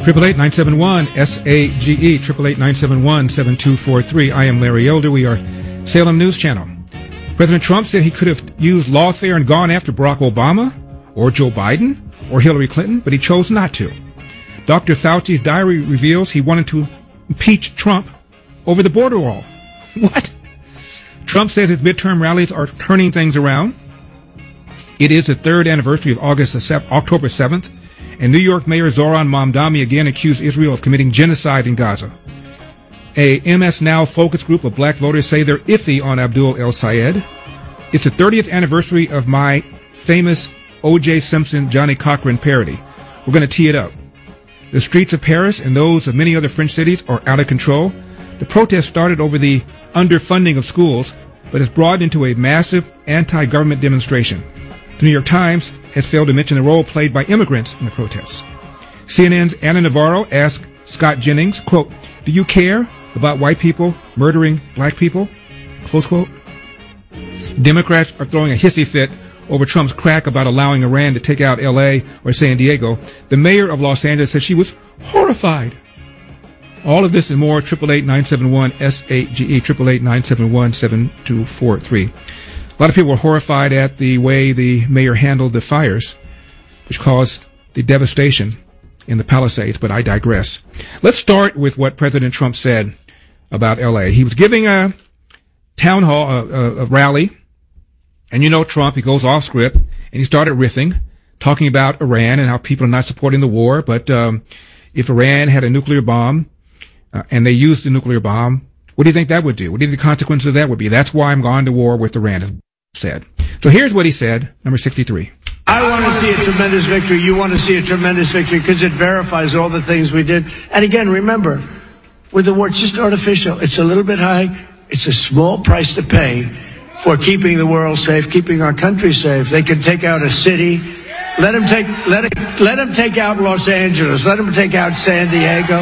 888-971-SAGE, 888-971-7243. I am Larry Elder. We are Salem News Channel. President Trump said he could have used lawfare and gone after Barack Obama or Joe Biden or Hillary Clinton, but he chose not to. Dr. Fauci's diary reveals he wanted to impeach Trump over the border wall. What? Trump says his midterm rallies are turning things around. It is the third anniversary of October 7th, and New York Mayor Zoran Mamdani again accused Israel of committing genocide in Gaza. A MS Now focus group of black voters say they're iffy on Abdul El Sayed. It's the 30th anniversary of my famous O.J. Simpson, Johnny Cochran parody. We're going to tee it up. The streets of Paris and those of many other French cities are out of control. The protest started over the underfunding of schools, but has broadened into a massive anti-government demonstration. The New York Times has failed to mention the role played by immigrants in the protests. CNN's Anna Navarro asked Scott Jennings, quote, "Do you care about white people murdering black people?" Close quote. Democrats are throwing a hissy fit over Trump's crack about allowing Iran to take out L.A. or San Diego. The mayor of Los Angeles said she was horrified. All of this and more, 888-971-SAGE, 888-971-7243. A lot of people were horrified at the way the mayor handled the fires, which caused the devastation in the Palisades, but I digress. Let's start with what President Trump said about L.A. He was giving a town hall, a rally, and you know Trump, he goes off script, and he started riffing, talking about Iran and how people are not supporting the war, but if Iran had a nuclear bomb, and they used the nuclear bomb, what do you think that would do? What do you think the consequences of that would be? That's why I'm going to war with Iran, as said. So here's what he said, number 63. I want to see a tremendous victory. You want to see a tremendous victory because it verifies all the things we did. And again, remember, with the war, it's just artificial. It's a little bit high. It's a small price to pay for keeping the world safe, keeping our country safe. They can take out a city. Let them take out Los Angeles. Let them take out San Diego.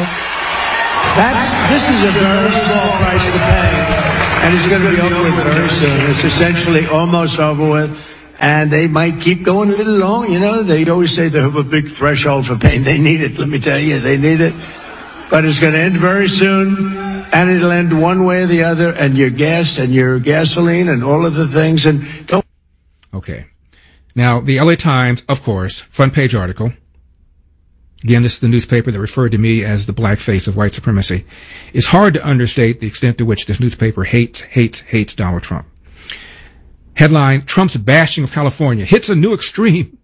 This is a very small price to pay. And it's going to be over with very soon. It's essentially almost over with. And they might keep going a little long. You know, they always say they have a big threshold for pain. They need it. Let me tell you, they need it. But it's going to end very soon. And it'll end one way or the other. And your gas and your gasoline and all of the things. And okay. Now, the LA Times, of course, front page article. Again, this is the newspaper that referred to me as the black face of white supremacy. It's hard to understate the extent to which this newspaper hates Donald Trump. Headline, Trump's bashing of California hits a new extreme.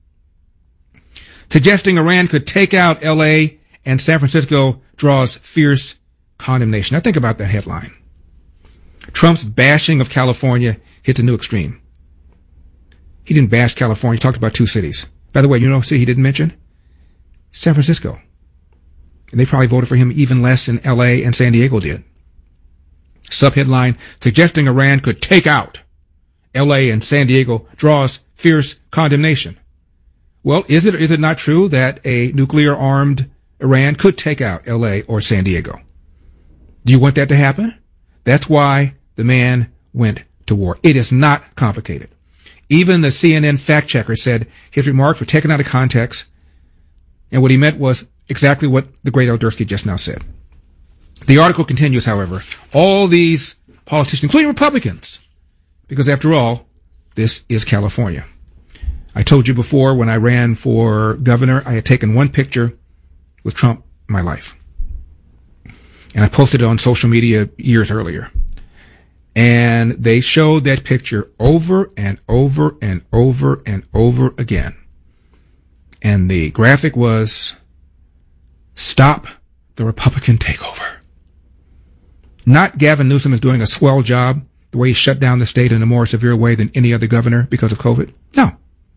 Suggesting Iran could take out L.A. and San Francisco draws fierce condemnation. Now think about that headline. Trump's bashing of California hits a new extreme. He didn't bash California. He talked about two cities. By the way, you know what city he didn't mention? San Francisco. And they probably voted for him even less than L.A. and San Diego did. Subheadline, suggesting Iran could take out L.A. and San Diego draws fierce condemnation. Well, is it not true that a nuclear-armed Iran could take out L.A. or San Diego? Do you want that to happen? That's why the man went to war. It is not complicated. Even the CNN fact-checker said his remarks were taken out of context, and what he meant was exactly what the great Eldersky just now said. The article continues, however. All these politicians, including Republicans, because after all, this is California. I told you before when I ran for governor, I had taken one picture with Trump in my life. And I posted it on social media years earlier. And they showed that picture over and over and over and over again. And the graphic was, stop the Republican takeover. Not Gavin Newsom is doing a swell job, the way he shut down the state in a more severe way than any other governor because of COVID. No.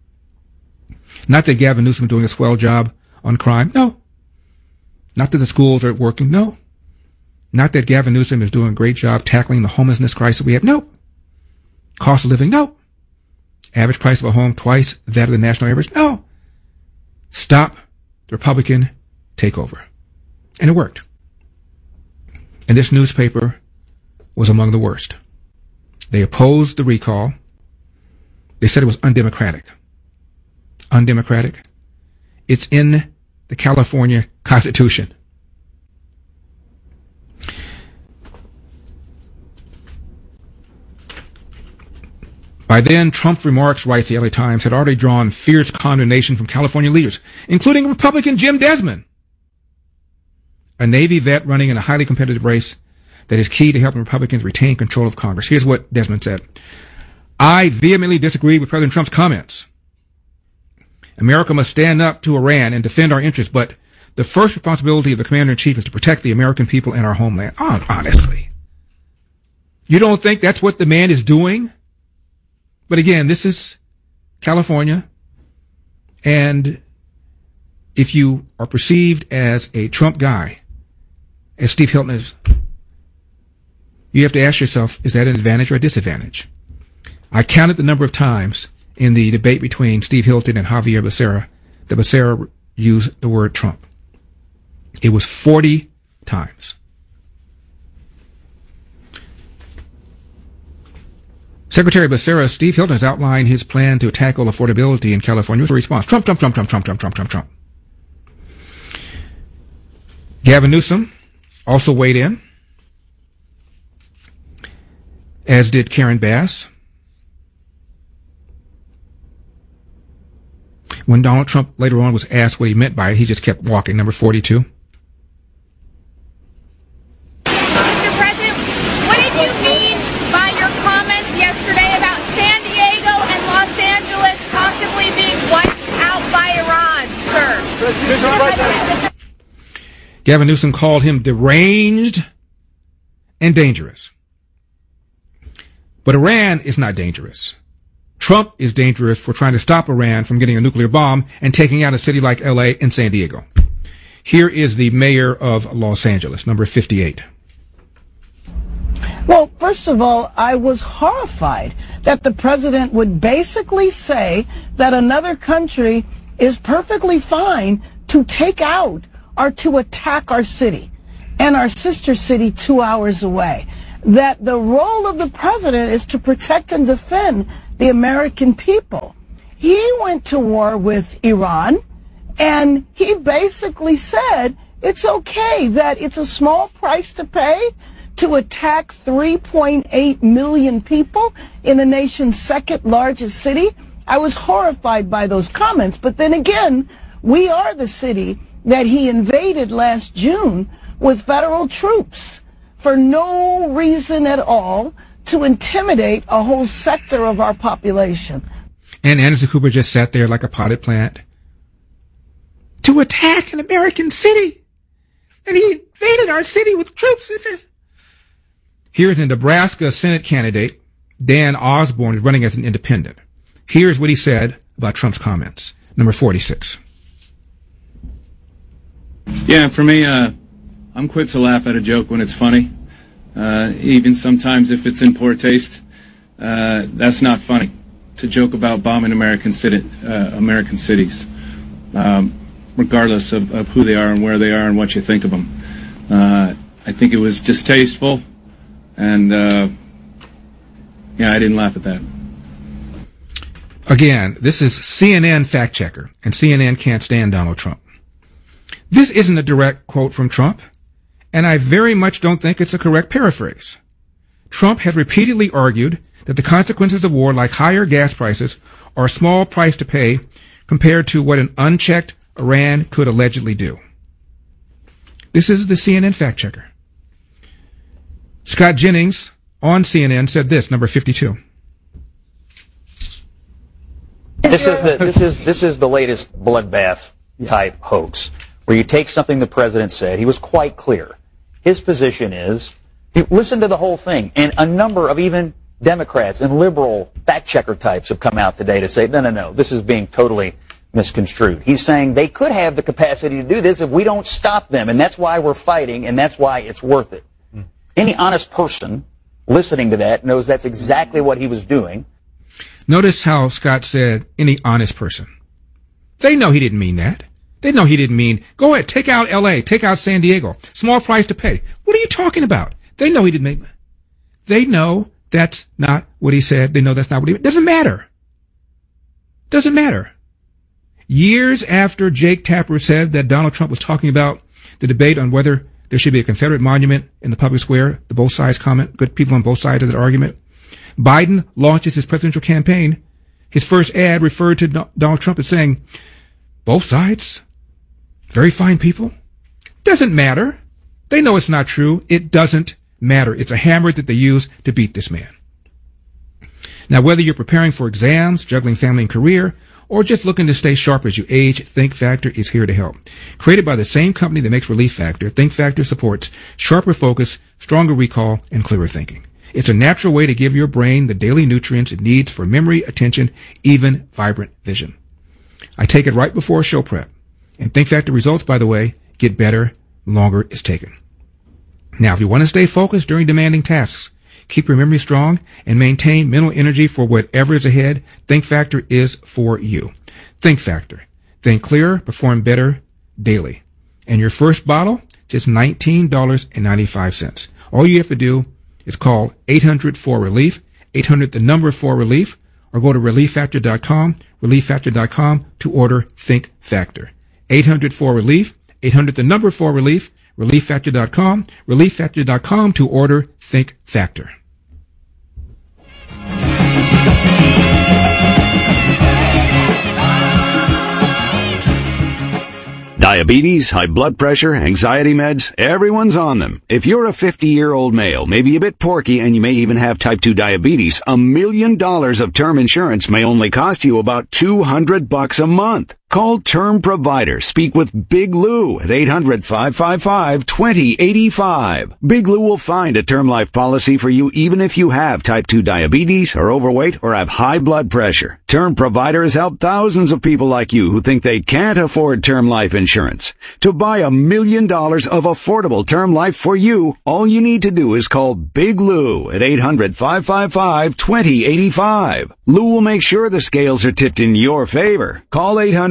Not that Gavin Newsom is doing a swell job on crime. No. Not that the schools are working. No. Not that Gavin Newsom is doing a great job tackling the homelessness crisis we have. No. Cost of living. No. Average price of a home twice that of the national average. No. Stop the Republican takeover. And it worked. And this newspaper was among the worst. They opposed the recall. They said it was undemocratic. Undemocratic. It's in the California Constitution. By then, Trump's remarks, writes the LA Times, had already drawn fierce condemnation from California leaders, including Republican Jim Desmond, a Navy vet running in a highly competitive race that is key to helping Republicans retain control of Congress. Here's what Desmond said. I vehemently disagree with President Trump's comments. America must stand up to Iran and defend our interests, but the first responsibility of the commander-in-chief is to protect the American people and our homeland. Honestly. You don't think that's what the man is doing? But again, this is California, and if you are perceived as a Trump guy, as Steve Hilton is, you have to ask yourself, is that an advantage or a disadvantage? I counted the number of times in the debate between Steve Hilton and Javier Becerra that Becerra used the word Trump. It was 40 times. Secretary Becerra, Steve Hilton, has outlined his plan to tackle affordability in California with a response. Trump, Trump, Trump, Trump, Trump, Trump, Trump, Trump, Trump. Gavin Newsom also weighed in, as did Karen Bass. When Donald Trump later on was asked what he meant by it, he just kept walking. Number 42. Mr. President, what did you mean by your comments yesterday about San Diego and Los Angeles possibly being wiped out by Iran, sir? Gavin Newsom called him deranged and dangerous. But Iran is not dangerous. Trump is dangerous for trying to stop Iran from getting a nuclear bomb and taking out a city like LA and San Diego. Here is the mayor of Los Angeles, number 58. Well, first of all, I was horrified that the president would basically say that another country is perfectly fine to take out or to attack our city and our sister city 2 hours away. That the role of the president is to protect and defend the American people. He went to war with Iran, and he basically said it's okay, that it's a small price to pay to attack 3.8 million people in the nation's second largest city. I was horrified by those comments, but then again, we are the city that he invaded last June with federal troops for no reason at all, to intimidate a whole sector of our population. And Anderson Cooper just sat there like a potted plant to attack an American city. And he invaded our city with troops. Here's a Nebraska Senate candidate, Dan Osborne, is running as an independent. Here's what he said about Trump's comments. Number 46. Yeah, for me, I'm quick to laugh at a joke when it's funny. Even sometimes if it's in poor taste, that's not funny. To joke about bombing American cities, regardless of who they are and where they are and what you think of them. I think it was distasteful, and I didn't laugh at that. Again, this is CNN fact checker, and CNN can't stand Donald Trump. This isn't a direct quote from Trump, and I very much don't think it's a correct paraphrase. Trump has repeatedly argued that the consequences of war, like higher gas prices, are a small price to pay compared to what an unchecked Iran could allegedly do. This is the CNN fact checker. Scott Jennings on CNN said this, number 52. This is the latest bloodbath type hoax, where you take something the president said. He was quite clear. His position is, listen to the whole thing, and a number of even Democrats and liberal fact-checker types have come out today to say, no, this is being totally misconstrued. He's saying they could have the capacity to do this if we don't stop them, and that's why we're fighting, and that's why it's worth it. Any honest person listening to that knows that's exactly what he was doing. Notice how Scott said, any honest person. They know he didn't mean that. They know he didn't mean, go ahead, take out LA, take out San Diego. Small price to pay. What are you talking about? They know he didn't make that. They know that's not what he said. They know that's not what he meant. Doesn't matter. Doesn't matter. Years after Jake Tapper said that Donald Trump was talking about the debate on whether there should be a Confederate monument in the public square, the both sides comment, good people on both sides of that argument, Biden launches his presidential campaign. His first ad referred to Donald Trump as saying, both sides, very fine people. Doesn't matter. They know it's not true. It doesn't matter. It's a hammer that they use to beat this man. Now, whether you're preparing for exams, juggling family and career, or just looking to stay sharp as you age, Think Factor is here to help. Created by the same company that makes Relief Factor, Think Factor supports sharper focus, stronger recall, and clearer thinking. It's a natural way to give your brain the daily nutrients it needs for memory, attention, even vibrant vision. I take it right before show prep. And Think Factor results, by the way, get better the longer it's taken. Now, if you want to stay focused during demanding tasks, keep your memory strong, and maintain mental energy for whatever is ahead, Think Factor is for you. Think Factor. Think clearer, perform better daily. And your first bottle, just $19.95. All you have to do is call 800-4RELIEF, 800 the number 4RELIEF, or go to relieffactor.com to order Think Factor. 800-4RELIEF, 800 the number 4RELIEF, relieffactor.com to order Think Factor. Diabetes, high blood pressure, anxiety meds, everyone's on them. If you're a 50-year-old male, maybe a bit porky, and you may even have type 2 diabetes, $1 million of term insurance may only cost you about $200 a month. Call Term Provider. Speak with Big Lou at 800-555-2085. Big Lou will find a term life policy for you even if you have type 2 diabetes, are overweight, or have high blood pressure. Term Provider has helped thousands of people like you who think they can't afford term life insurance. To buy $1 million of affordable term life for you, all you need to do is call Big Lou at 800-555-2085. Lou will make sure the scales are tipped in your favor. Call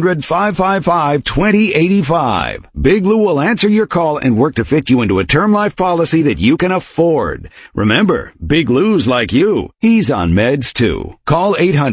800-555-2085. Big Lou will answer your call and work to fit you into a term life policy that you can afford. Remember, Big Lou's like you. He's on meds too. Call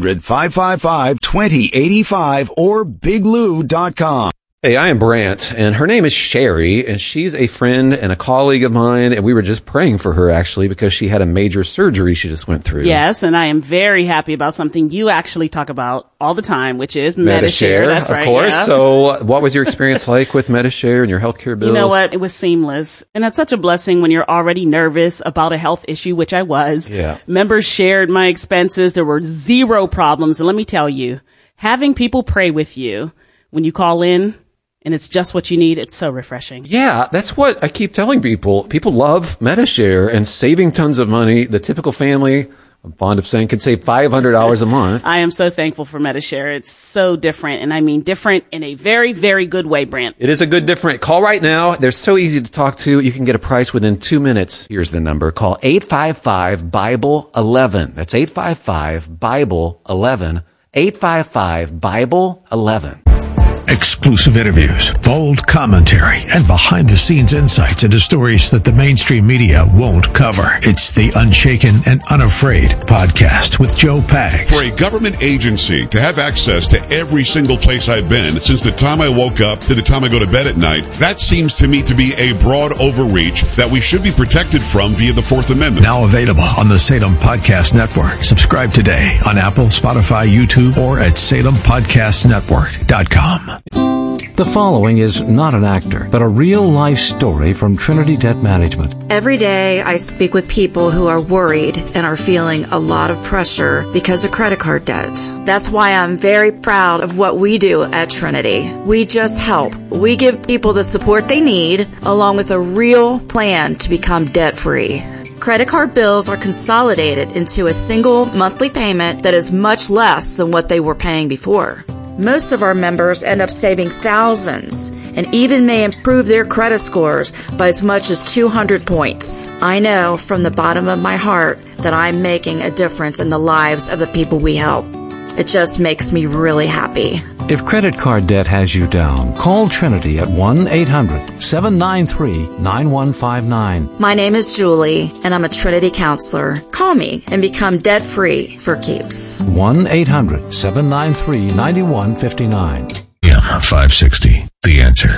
800-555-2085 or biglou.com. Hey, I am Brant, and her name is Sherry, and she's a friend and a colleague of mine, and we were just praying for her, actually, because she had a major surgery she just went through. Yes, and I am very happy about something you actually talk about all the time, which is Medi-Share. That's right. Of course. Yeah. So what was your experience like with Medi-Share and your healthcare bills? You know what? It was seamless. And that's such a blessing when you're already nervous about a health issue, which I was. Yeah. Members shared my expenses. There were zero problems. And let me tell you, having people pray with you when you call in, and it's just what you need. It's so refreshing. Yeah, that's what I keep telling people. People love Medi-Share and saving tons of money. The typical family, I'm fond of saying, could save $500 a month. I am so thankful for Medi-Share. It's so different, and I mean different in a very, very good way, Brant. It is a good different. Call right now. They're so easy to talk to. You can get a price within 2 minutes. Here's the number. Call 855-BIBLE-11. That's 855-BIBLE-11. 855-BIBLE-11. Exclusive interviews, bold commentary, and behind-the-scenes insights into stories that the mainstream media won't cover. It's the Unshaken and Unafraid podcast with Joe Pags. For a government agency to have access to every single place I've been since the time I woke up to the time I go to bed at night, that seems to me to be a broad overreach that we should be protected from via the Fourth Amendment. Now available on the Salem Podcast Network. Subscribe today on Apple, Spotify, YouTube, or at SalemPodcastNetwork.com. The following is not an actor, but a real-life story from Trinity Debt Management. Every day I speak with people who are worried and are feeling a lot of pressure because of credit card debt. That's why I'm very proud of what we do at Trinity. We just help. We give people the support they need, along with a real plan to become debt-free. Credit card bills are consolidated into a single monthly payment that is much less than what they were paying before. Most of our members end up saving thousands and even may improve their credit scores by as much as 200 points. I know from the bottom of my heart that I'm making a difference in the lives of the people we help. It just makes me really happy. If credit card debt has you down, call Trinity at 1-800-793-9159. My name is Julie, and I'm a Trinity counselor. Call me and become debt-free for keeps. 1-800-793-9159. 560. The Answer.